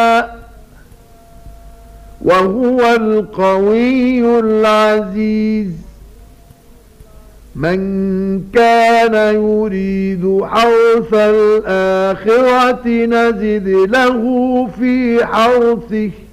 وهو القوي العزيز. من كان يريد حرث الآخرة نزد له في حرثه